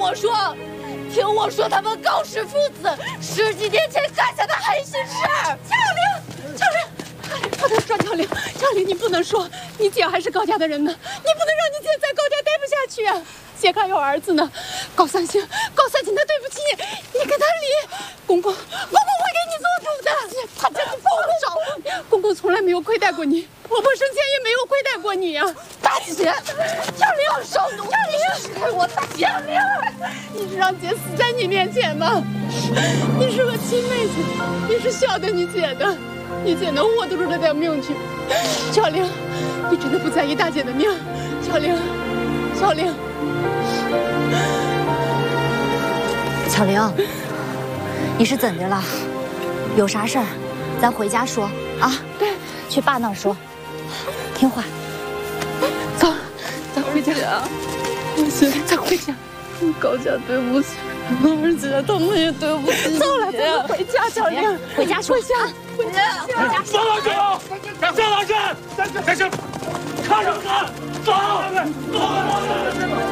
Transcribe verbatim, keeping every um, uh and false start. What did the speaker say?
我说，听我说，他们高氏父子十几年前干下的黑心事。 乔玲，乔玲，不能说乔玲，乔玲，你不能说，你姐还是高家的人呢，你不能让你姐在高家待不下去啊！姐还有儿子呢，高三星，高三星他对不起你，你跟他离，公公，公公会给你做主的。他真的不好找，公公从来没有亏待过你，婆婆生前也没有亏待过你啊！ 大姐，乔玲，少奴，乔玲，是我大姐，乔玲， 你是让姐死在你面前吗？你是个亲妹子，你是晓得你姐的，你姐能活得住这条命去？乔玲，你真的不在意大姐的命？乔玲，乔玲。 巧玲，你是怎的了？有啥事儿，咱回家说啊。 对， 去爸那儿说，听话。 走，咱回家。不行，咱回家。高家对不起，二姐他们也对不起。走了，咱们回家，巧玲， 回家说。 回家，回家。 张老师，张老师，在这，看什么看？走，走，走。